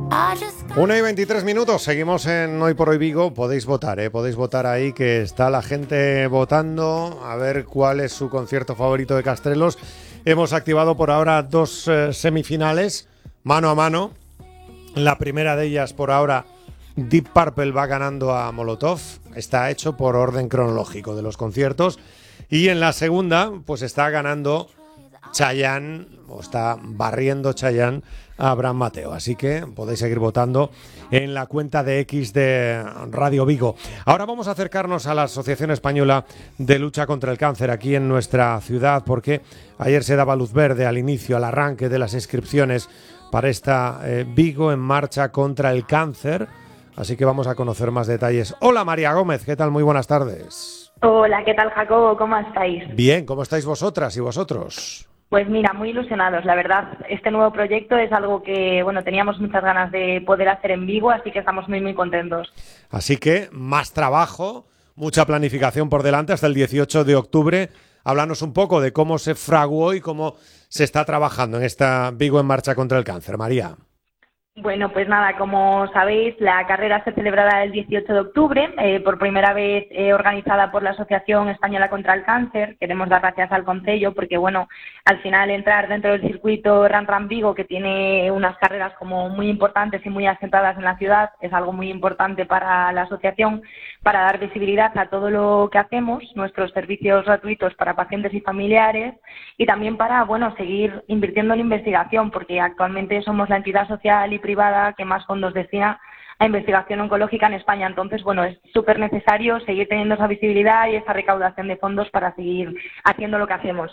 1:23, seguimos en Hoy por Hoy Vigo. Podéis votar, podéis votar ahí, que está la gente votando a ver cuál es su concierto favorito de Castrelos. Hemos activado por ahora dos semifinales mano a mano. La primera de ellas por ahora, Deep Purple va ganando a Molotov. Está hecho por orden cronológico de los conciertos. Y en la segunda pues está ganando Chayanne, o está barriendo Chayanne a Abraham Mateo. Así que podéis seguir votando en la cuenta de X de Radio Vigo. Ahora vamos a acercarnos a la Asociación Española de Lucha contra el Cáncer aquí en nuestra ciudad, porque ayer se daba luz verde al inicio, al arranque de las inscripciones para esta Vigo en marcha contra el cáncer. Así que vamos a conocer más detalles. Hola María Gómez, ¿qué tal? Muy buenas tardes. Hola, ¿qué tal, Jacobo? ¿Cómo estáis? Bien, ¿cómo estáis vosotras y vosotros? Pues mira, muy ilusionados, la verdad. Este nuevo proyecto es algo que, teníamos muchas ganas de poder hacer en Vigo, así que estamos muy, muy contentos. Así que más trabajo, mucha planificación por delante hasta el 18 de octubre. Háblanos un poco de cómo se fraguó y cómo se está trabajando en esta Vigo en marcha contra el cáncer. María. Bueno, pues nada, como sabéis, la carrera se celebrará el 18 de octubre, por primera vez organizada por la Asociación Española contra el Cáncer. Queremos dar gracias al Concello porque, al final entrar dentro del circuito Run Run Vigo, que tiene unas carreras como muy importantes y muy asentadas en la ciudad, es algo muy importante para la asociación, para dar visibilidad a todo lo que hacemos, nuestros servicios gratuitos para pacientes y familiares, y también para, seguir invirtiendo en investigación, porque actualmente somos la entidad social y privada que más fondos destina a investigación oncológica en España. Entonces, es súper necesario seguir teniendo esa visibilidad y esa recaudación de fondos para seguir haciendo lo que hacemos.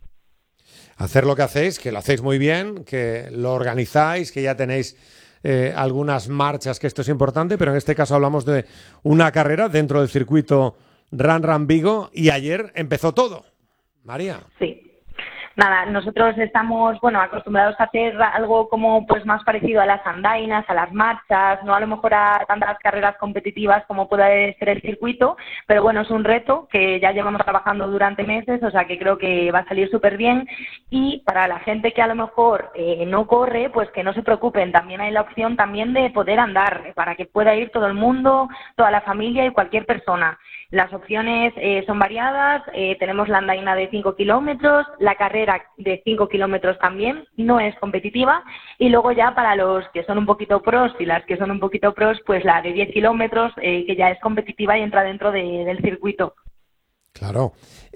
Hacer lo que hacéis, que lo hacéis muy bien, que lo organizáis, que ya tenéis algunas marchas, que esto es importante, pero en este caso hablamos de una carrera dentro del circuito Run Run Vigo y ayer empezó todo. María. Sí. Nada, nosotros estamos, acostumbrados a hacer algo como más parecido a las andainas, a las marchas, no a lo mejor a tantas carreras competitivas como puede ser el circuito, pero es un reto que ya llevamos trabajando durante meses, o sea que creo que va a salir súper bien. Y para la gente que a lo mejor no corre, pues que no se preocupen, también hay la opción también de poder andar, para que pueda ir todo el mundo, toda la familia y cualquier persona. Las opciones son variadas, tenemos la andaina de 5 kilómetros, la carrera de 5 kilómetros también, no es competitiva, y luego ya para los que son un poquito pros y las que son un poquito pros, pues la de 10 kilómetros, que ya es competitiva y entra dentro del circuito. Claro.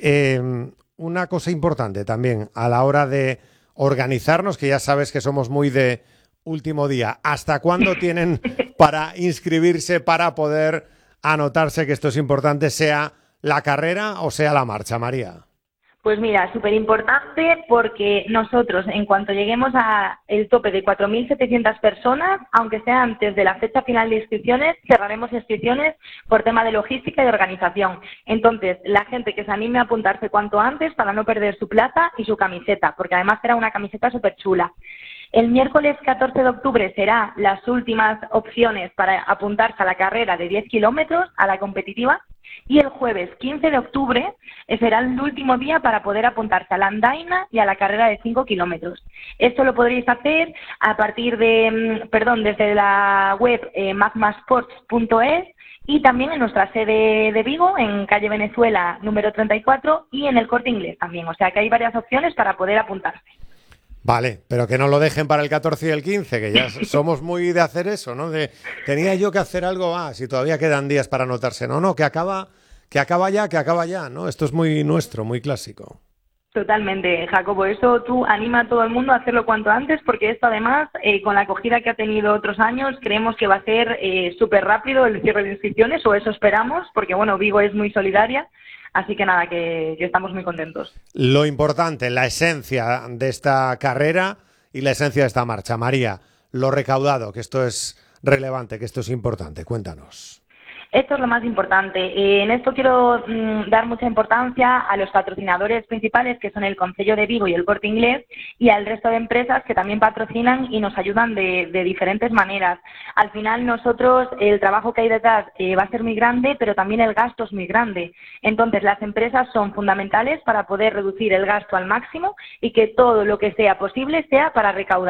Una cosa importante también a la hora de organizarnos, que ya sabes que somos muy de último día, ¿hasta cuándo tienen para inscribirse, para poder anotarse, que esto es importante, sea la carrera o sea la marcha, María? Pues mira, súper importante, porque nosotros, en cuanto lleguemos a el tope de 4.700 personas, aunque sea antes de la fecha final de inscripciones, cerraremos inscripciones por tema de logística y de organización. Entonces, la gente que se anime a apuntarse cuanto antes para no perder su plaza y su camiseta, porque además será una camiseta súper chula. El miércoles 14 de octubre serán las últimas opciones para apuntarse a la carrera de 10 kilómetros, a la competitiva, y el jueves 15 de octubre será el último día para poder apuntarse a la andaina y a la carrera de 5 kilómetros. Esto lo podréis hacer a partir de, desde la web magmasports.es y también en nuestra sede de Vigo, en calle Venezuela número 34, y en el Corte Inglés también. O sea que hay varias opciones para poder apuntarse. Vale, pero que no lo dejen para el 14 y el 15, que ya somos muy de hacer eso, ¿no? Tenía yo que hacer algo, si todavía quedan días para anotarse. No, que acaba ya, ¿no? Esto es muy nuestro, muy clásico. Totalmente, Jacobo. Eso tú anima a todo el mundo a hacerlo cuanto antes, porque esto además, con la acogida que ha tenido otros años, creemos que va a ser súper rápido el cierre de inscripciones, o eso esperamos, porque Vigo es muy solidaria. Así que nada, que estamos muy contentos. Lo importante, la esencia de esta carrera y la esencia de esta marcha. María, lo recaudado, que esto es relevante, que esto es importante. Cuéntanos. Esto es lo más importante. En esto quiero dar mucha importancia a los patrocinadores principales, que son el Concello de Vigo y el Corte Inglés, y al resto de empresas que también patrocinan y nos ayudan de diferentes maneras. Al final nosotros, el trabajo que hay detrás va a ser muy grande, pero también el gasto es muy grande. Entonces las empresas son fundamentales para poder reducir el gasto al máximo y que todo lo que sea posible sea para recaudar.